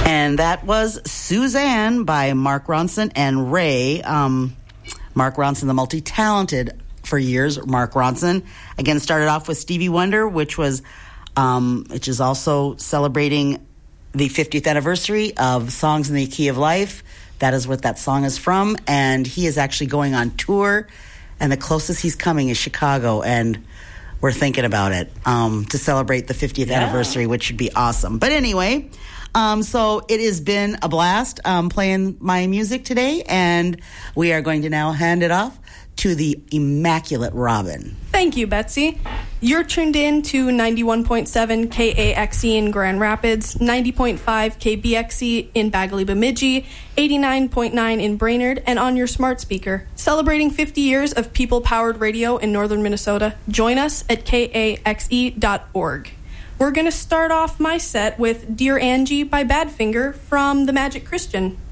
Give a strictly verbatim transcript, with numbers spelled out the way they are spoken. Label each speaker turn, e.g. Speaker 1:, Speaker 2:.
Speaker 1: And that was Suzanne by Mark Ronson and Ray. Um, Mark Ronson, the multi-talented for years, Mark Ronson. Again, started off with Stevie Wonder, which was, um, which is also celebrating the fiftieth anniversary of Songs in the Key of Life. That is what that song is from. And he is actually going on tour. And the closest he's coming is Chicago. And we're thinking about it um, to celebrate the fiftieth
Speaker 2: Yeah.
Speaker 1: anniversary, which should be awesome. But anyway... Um, so it has been a blast um, playing my music today, and we are going to now hand it off to the Immaculate Robin.
Speaker 3: Thank you, Betsy. You're tuned in to ninety-one point seven K A X E in Grand Rapids, ninety point five K B X E in Bagley Bemidji, eighty-nine point nine in Brainerd, and on your smart speaker. Celebrating fifty years of people-powered radio in northern Minnesota. Join us at K A X E dot org. We're going to start off my set with Dear Angie by Badfinger from The Magic Christian.